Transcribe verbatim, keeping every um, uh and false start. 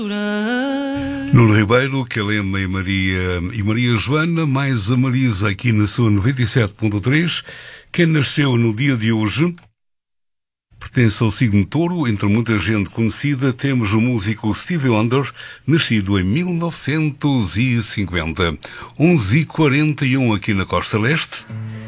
Nuno Ribeiro, Calema e Maria, e Maria Joana, mais a Marisa aqui na sua noventa e sete ponto três. Quem nasceu no dia de hoje pertence ao signo Touro. Entre muita gente conhecida, temos o músico Stevie Wonder, nascido em mil novecentos e cinquenta. onze e quarenta e um aqui na Costa Leste.